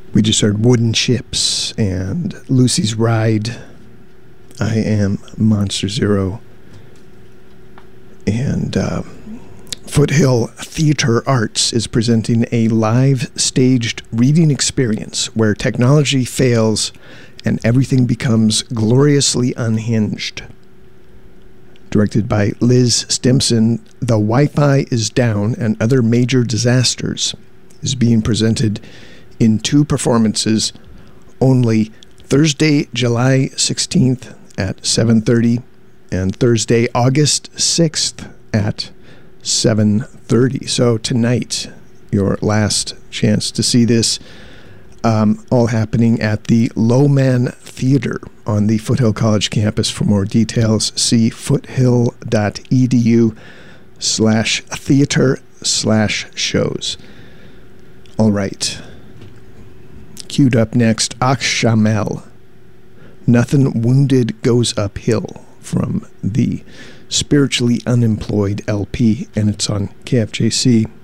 We just heard Wooden Ships and Lucy's Ride. I Am Monster Zero. And Foothill Theater Arts is presenting a live staged reading experience where technology fails and everything becomes gloriously unhinged. Directed by Liz Stimson, The Wi-Fi is Down and Other Major Disasters is being presented in 2 performances only Thursday, July 16th at 7:30 and Thursday, August 6th at 7:30. So tonight, your last chance to see this, all happening at the Lowman Theater on the Foothill College campus. For more details, see foothill.edu/theater/shows. All right. Queued up next, Akshamel. Nothing Wounded Goes Uphill from the Spiritually Unemployed LP, and it's on KFJC.